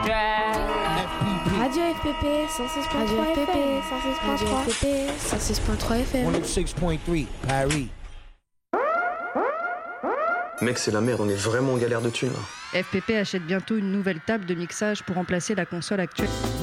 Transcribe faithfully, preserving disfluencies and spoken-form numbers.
Radio F P P cent six point trois F M. Radio F P P cent six point trois F M. cent six point trois Paris. Mec, c'est la merde, on est vraiment en galère de thunes. F P P achète bientôt une nouvelle table de mixage pour remplacer la console actuelle.